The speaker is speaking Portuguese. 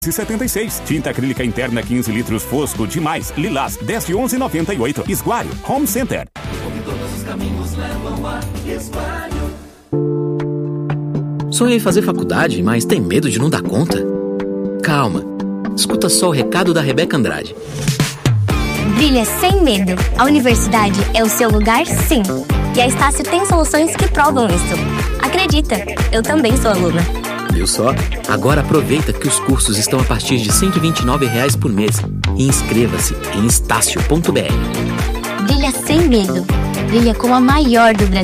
R$76. Tinta acrílica interna 15 litros fosco demais, lilás, 10 de 11,98. Esguário, Home Center. Todos os caminhos levam a Esguário. Sonha em fazer faculdade, mas tem medo de não dar conta? Calma. Escuta só o recado da Rebeca Andrade. Brilha sem medo. A universidade é o seu lugar, sim. E a Estácio tem soluções que provam isso. Acredita, eu também sou aluna. Viu só? Agora aproveita que os cursos estão a partir de R$ 129 por mês. E inscreva-se em estácio.br. Brilha sem medo. Brilha com a maior do Brasil.